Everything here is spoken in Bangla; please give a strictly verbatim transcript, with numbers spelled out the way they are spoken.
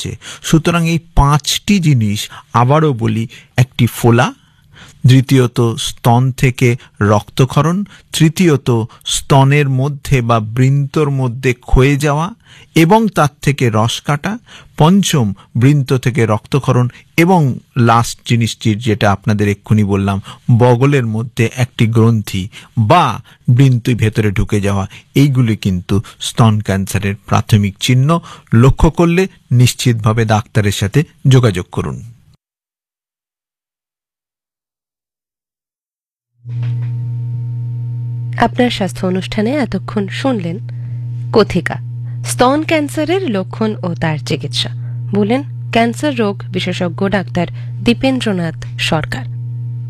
জন্মাচ্ছে। সুতরাং এই পাঁচটি জিনিস আবারও বলি, একটি ফোলা, দ্বিতীয়ত স্তন থেকে রক্তক্ষরণ, তৃতীয়ত স্তনের মধ্যে বা বৃন্তর মধ্যে ক্ষয়ে যাওয়া এবং তার থেকে রস কাটা, পঞ্চম বৃন্ত থেকে রক্তক্ষরণ, এবং লাস্ট জিনিসটির যেটা আপনাদের এক্ষুনি বললাম, বগলের মধ্যে একটি গ্রন্থি বা বৃন্তি ভেতরে ঢুকে যাওয়া। এইগুলি কিন্তু স্তন ক্যান্সারের প্রাথমিক চিহ্ন। লক্ষ্য করলে নিশ্চিতভাবে ডাক্তারের সাথে যোগাযোগ করুন। আপনার স্বাস্থ্য অনুষ্ঠানে এতক্ষণ শুনলেন কথিকা, স্তন ক্যান্সারের লক্ষণ ও তার চিকিৎসা। বলেন ক্যান্সার রোগ বিশেষজ্ঞ ডাক্তার দীপেন্দ্রনাথ সরকার।